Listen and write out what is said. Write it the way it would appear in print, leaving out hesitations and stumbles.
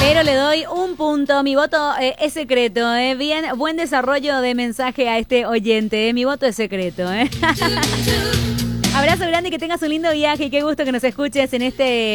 Pero le doy un punto. Mi voto es secreto. Bien, buen desarrollo de mensaje a este oyente. Mi voto es secreto. Abrazo grande y que tengas un lindo viaje. Y qué gusto que nos escuches en este